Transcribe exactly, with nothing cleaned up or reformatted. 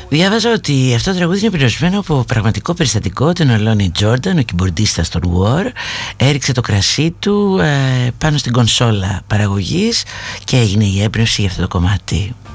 Διάβαζα ότι αυτό το τραγούδι είναι πυροσμένο από πραγματικό περιστατικό. Τον Lonnie Jordan, ο κυμπορντίστας των War, έριξε το κρασί του ε, πάνω στην κονσόλα παραγωγής και έγινε η έμπνευση για αυτό το κομμάτι.